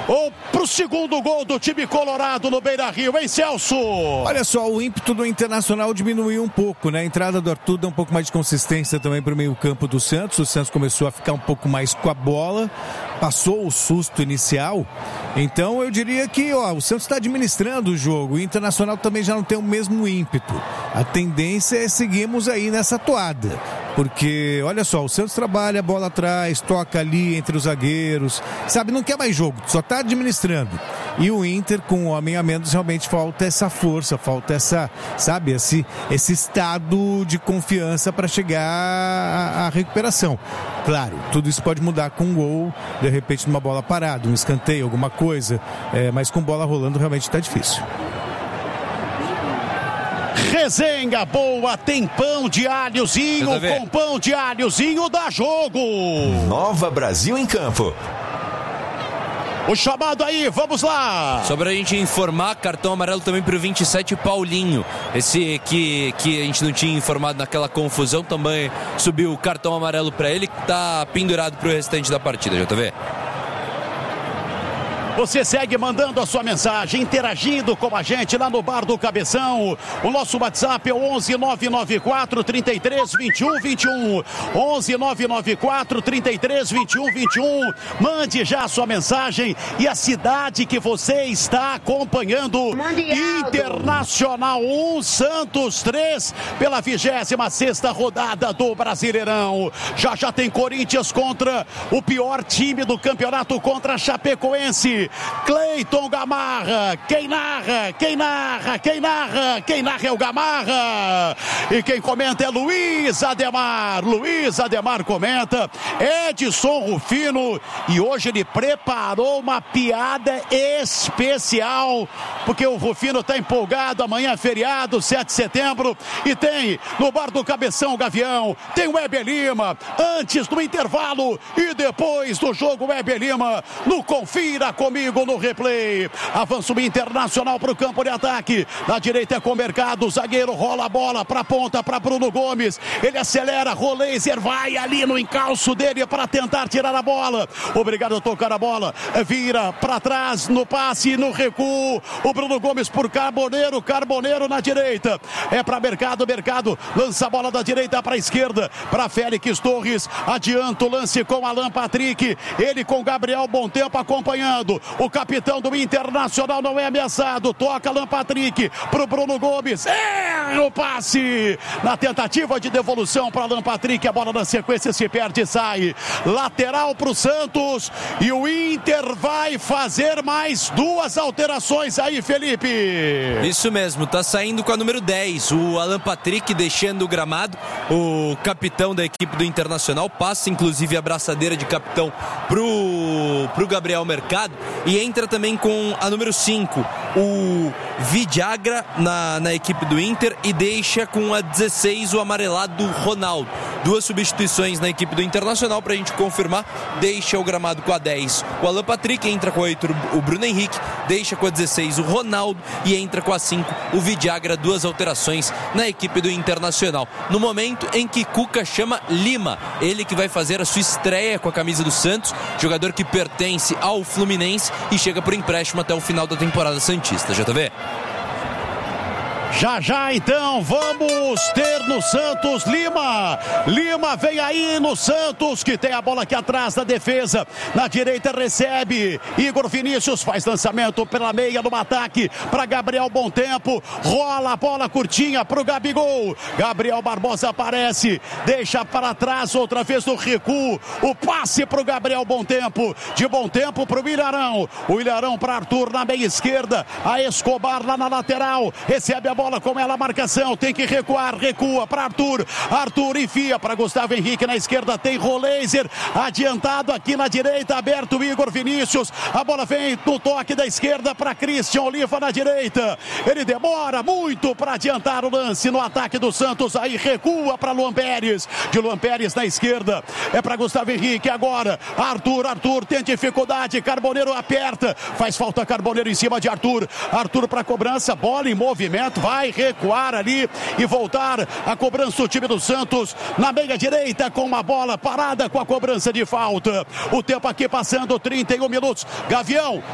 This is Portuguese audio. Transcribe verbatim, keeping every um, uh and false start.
ou pro segundo gol do time colorado no Beira-Rio, hein, Celso? Olha só, o ímpeto do Internacional diminuiu um pouco, né? A entrada do Arthur dá um pouco mais de consistência também pro meio campo do Santos. O Santos começou a ficar um pouco mais com a bola, passou o susto inicial. Então eu diria que ó, o Santos está administrando o jogo. O Internacional também já não tem o mesmo ímpeto. A tendência é seguirmos aí nessa toada. Porque, olha só, o Santos trabalha, a bola atrás, toca ali entre os zagueiros, sabe, não quer mais jogo, só está administrando. E o Inter, com o homem a menos, realmente falta essa força, falta essa, sabe, esse, esse estado de confiança para chegar à, à recuperação. Claro, tudo isso pode mudar com um gol, de repente numa bola parada, um escanteio, alguma coisa, é, mas com bola rolando realmente está difícil. Resenha boa, tem pão de alhozinho, com pão de alhozinho dá jogo. Nova Brasil em campo. O chamado aí, vamos lá. Só pra gente informar, cartão amarelo também pro vinte e sete, Paulinho. Esse que, que a gente não tinha informado naquela confusão, também subiu o cartão amarelo pra ele, que tá pendurado pro restante da partida, J V. Você segue mandando a sua mensagem, interagindo com a gente lá no Bar do Cabeção. O nosso WhatsApp é o onze nove nove quatro, trinta e três, vinte e um, vinte e um. onze nove nove quatro, trinta e três, vinte e um, vinte e um. Mande já a sua mensagem e a cidade que você está acompanhando. Internacional um, Santos três, pela vigésima sexta rodada do Brasileirão. Já já tem Corinthians contra o pior time do campeonato, contra a Chapecoense. Cleiton Gamarra, quem narra, quem narra, quem narra, quem narra é o Gamarra, e quem comenta é Luiz Ademar, Luiz Ademar comenta, Edson Rufino, e hoje ele preparou uma piada especial, porque o Rufino está empolgado, amanhã é feriado, sete de setembro, e tem no Bar do Cabeção Gavião, tem o Weber Lima, antes do intervalo e depois do jogo Weber Lima, no Confira Comigo no replay. Avança o Internacional para o campo de ataque. Na direita é com o Mercado. O zagueiro rola a bola para a ponta para Bruno Gomes. Ele acelera. Roleiser vai ali no encalço dele para tentar tirar a bola. Obrigado a tocar a bola. Vira para trás no passe, no recuo. O Bruno Gomes por Carboneiro. Carboneiro na direita. É para Mercado. Mercado lança a bola da direita para a esquerda. Para Félix Torres. Adianta o lance com Alan Patrick. Ele com Gabriel Bom Tempo acompanhando. O capitão do Internacional não é ameaçado. Toca Alan Patrick pro Bruno Gomes. Erra o passe. Na tentativa de devolução para Alan Patrick. A bola na sequência se perde e sai. Lateral pro Santos. E o Inter vai fazer mais duas alterações aí, Felipe. Isso mesmo, tá saindo com a número dez. O Alan Patrick deixando o gramado. O capitão da equipe do Internacional. Passa inclusive a braçadeira de capitão pro, pro Gabriel Mercado. E entra também com a número cinco, o Vidagra na, na equipe do Inter, e deixa com a dezesseis o amarelado Ronaldo. Duas substituições na equipe do Internacional pra gente confirmar. Deixa o gramado com a dez o Alan Patrick, entra com a oito o Bruno Henrique, deixa com a dezesseis o Ronaldo e entra com a cinco o Vidagra. Duas alterações na equipe do Internacional. No momento em que Cuca chama Lima, ele que vai fazer a sua estreia com a camisa do Santos, jogador que pertence ao Fluminense e chega por empréstimo até o final da temporada santista. J V. Já já então vamos ter no Santos Lima. Lima vem aí no Santos, que tem a bola aqui atrás da defesa. Na direita recebe Igor Vinícius, faz lançamento pela meia no ataque para Gabriel Bom Tempo. Rola a bola curtinha para o Gabigol. Gabriel Barbosa aparece, deixa para trás outra vez no recuo. O passe para o Gabriel Bom Tempo. De Bom Tempo para o Ilharão. O Ilharão para Arthur na meia esquerda. A Escobar lá na lateral. Recebe a bola. Bola com ela, a marcação, tem que recuar, recua para Arthur, Arthur enfia para Gustavo Henrique na esquerda, tem Roleiser, adiantado aqui na direita, aberto o Igor Vinícius, a bola vem no toque da esquerda para Christian Oliva na direita, ele demora muito para adiantar o lance no ataque do Santos, aí recua para Luan Pérez, de Luan Pérez na esquerda, é para Gustavo Henrique agora, Arthur, Arthur tem dificuldade, Carboneiro aperta, faz falta Carboneiro em cima de Arthur, Arthur para cobrança, bola em movimento, vai Vai recuar ali e voltar a cobrança do time do Santos na meia direita com uma bola parada com a cobrança de falta. O tempo aqui passando trinta e um minutos. Gavião,